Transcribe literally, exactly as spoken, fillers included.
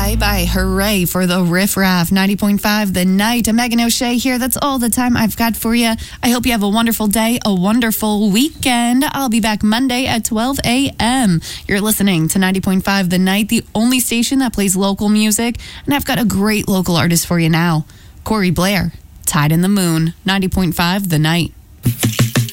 Bye-bye. Hooray for the Riff Raff. ninety point five The Night. I'm Megan O'Shea here. That's all the time I've got for you. I hope you have a wonderful day, a wonderful weekend. I'll be back Monday at twelve a.m. You're listening to ninety point five The Night, the only station that plays local music. And I've got a great local artist for you now. Corey Blair, Tide in the Moon. ninety point five The Night.